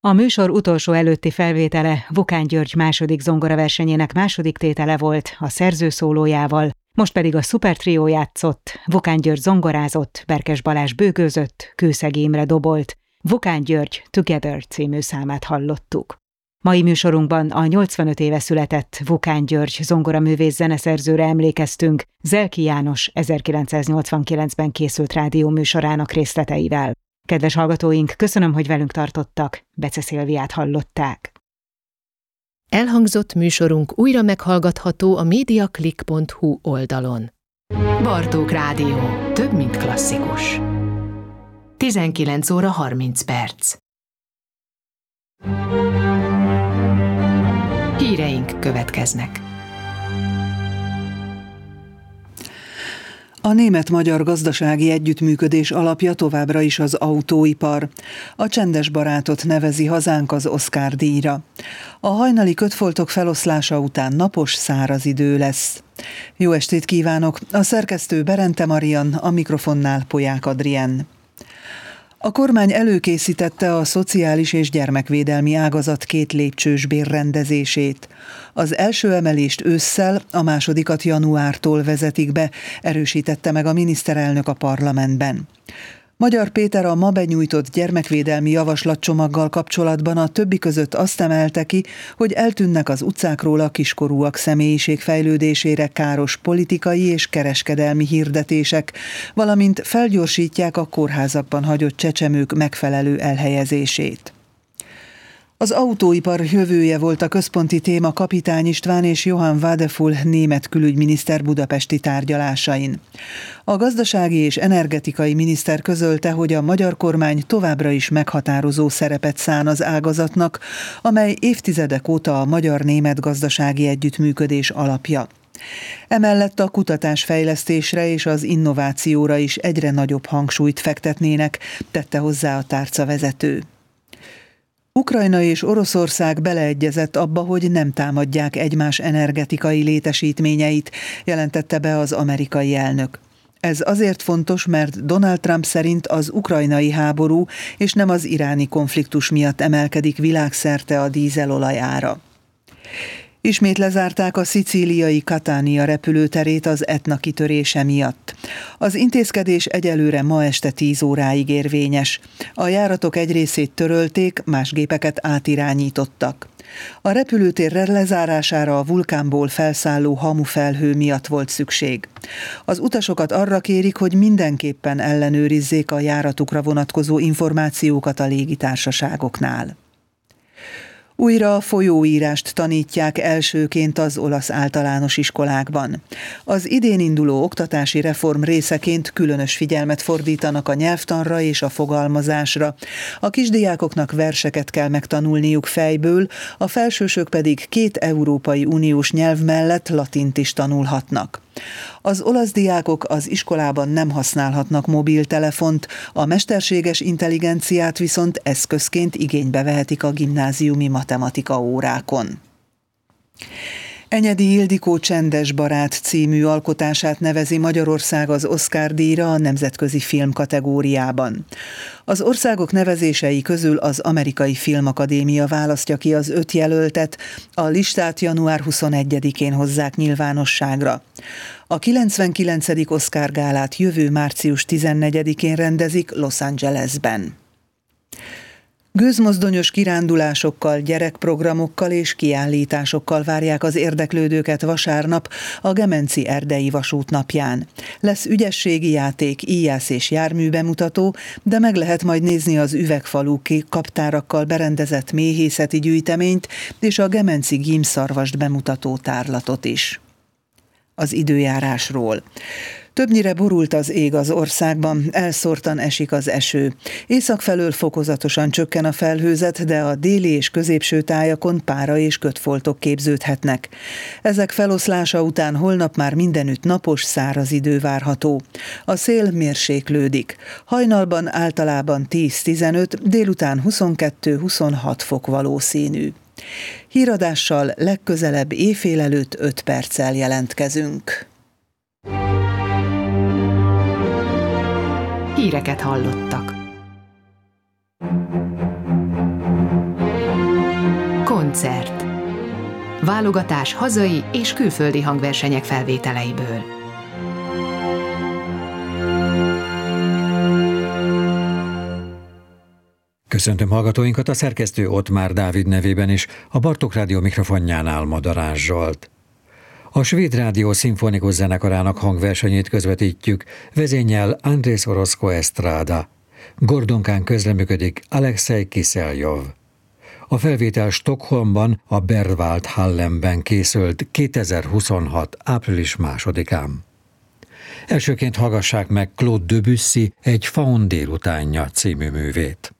A műsor utolsó előtti felvétele Vukán György második zongoraversenyének második tétele volt a szerző szólójával, most pedig a szupertrió játszott, Vukán György zongorázott, Berkes Balázs bőgőzött, Kőszegi Imre dobolt. Vukán György Together című számát hallottuk. Mai műsorunkban a 85 éve született Vukán György zongoraművész zeneszerzőre emlékeztünk, Zelki János 1989-ben készült rádióműsorának részleteivel. Kedves hallgatóink, köszönöm, hogy velünk tartottak, Bece Szilviát hallották. Elhangzott műsorunk újra meghallgatható a mediaclick.hu oldalon. Bartók Rádió. Több, mint klasszikus. 19 óra 30 perc. Híreink következnek. A német-magyar gazdasági együttműködés alapja továbbra is az autóipar. A csendes barátot nevezi hazánk az Oscar-díjra. A hajnali kötfoltok feloszlása után napos, száraz idő lesz. Jó estét kívánok! A szerkesztő Berente Marian, a mikrofonnál Polyák Adrien. A kormány előkészítette a szociális és gyermekvédelmi ágazat 2 lépcsős bérrendezését. Az első emelést ősszel, a másodikat januártól vezetik be, erősítette meg a miniszterelnök a parlamentben. Magyar Péter a ma benyújtott gyermekvédelmi javaslatcsomaggal kapcsolatban a többi között azt emelte ki, hogy eltűnnek az utcákról a kiskorúak személyiségfejlődésére káros politikai és kereskedelmi hirdetések, valamint felgyorsítják a kórházakban hagyott csecsemők megfelelő elhelyezését. Az autóipar jövője volt a központi téma Kapitány István és Johann Wadefull német külügyminiszter budapesti tárgyalásain. A gazdasági és energetikai miniszter közölte, hogy a magyar kormány továbbra is meghatározó szerepet szán az ágazatnak, amely évtizedek óta a magyar-német gazdasági együttműködés alapja. Emellett a kutatásfejlesztésre és az innovációra is egyre nagyobb hangsúlyt fektetnének, tette hozzá a tárcavezető. Ukrajna és Oroszország beleegyezett abba, hogy nem támadják egymás energetikai létesítményeit, jelentette be az amerikai elnök. Ez azért fontos, mert Donald Trump szerint az ukrajnai háború és nem az iráni konfliktus miatt emelkedik világszerte a dízelolaj ára. Ismét lezárták a szicíliai Catania repülőterét az Etna kitörése miatt. Az intézkedés egyelőre ma este 10 óráig érvényes. A járatok egy részét törölték, más gépeket átirányítottak. A repülőtér lezárására a vulkánból felszálló hamufelhő miatt volt szükség. Az utasokat arra kérik, hogy mindenképpen ellenőrizzék a járatukra vonatkozó információkat a légitársaságoknál. Újra a folyóírást tanítják elsőként az olasz általános iskolákban. Az idén induló oktatási reform részeként különös figyelmet fordítanak a nyelvtanra és a fogalmazásra. A kisdiákoknak verseket kell megtanulniuk fejből, a felsősök pedig 2 Európai Uniós nyelv mellett latint is tanulhatnak. Az olasz diákok az iskolában nem használhatnak mobiltelefont, a mesterséges intelligenciát viszont eszközként igénybe vehetik a gimnáziumi matematika órákon. Enyedi Ildikó Csendes barát című alkotását nevezi Magyarország az Oscar-díjra a nemzetközi film kategóriában. Az országok nevezései közül az Amerikai Filmakadémia választja ki az 5 jelöltet, a listát január 21-én hozzák nyilvánosságra. A 99. Oscar gálát jövő március 14-én rendezik Los Angelesben. Gőzmozdonyos kirándulásokkal, gyerekprogramokkal és kiállításokkal várják az érdeklődőket vasárnap a Gemenci Erdei Vasút napján. Lesz ügyességi játék, íjász és járműbemutató, de meg lehet majd nézni az Üvegfalú kaptárakkal berendezett méhészeti gyűjteményt és a Gemenci Gímszarvast bemutató tárlatot is. Az időjárásról. Többnyire borult az ég az országban, elszórtan esik az eső. Észak felől fokozatosan csökken a felhőzet, de a déli és középső tájakon pára és kötfoltok képződhetnek. Ezek feloszlása után holnap már mindenütt napos, száraz idő várható. A szél mérséklődik. Hajnalban általában 10-15, délután 22-26 fok valószínű. Híradással legközelebb éjfél előtt 5 perccel jelentkezünk. Híreket hallottak. koncert. Válogatás hazai és külföldi hangversenyek felvételeiből. Köszöntöm hallgatóinkat, a szerkesztő Ottmár Dávid nevében is, a Bartók Rádió mikrofonjánál Madarás Zsolt. A Svéd Rádió szimfonikus zenekarának hangversenyét közvetítjük, vezényel Andrés Orozco Estrada. Gordonkán közreműködik Alexei Kiseljov. A felvétel Stockholmban, a Berwald Hallenben készült 2026. április 2-án. Elsőként hallgassák meg Claude Debussy Egy faun délutánja című művét.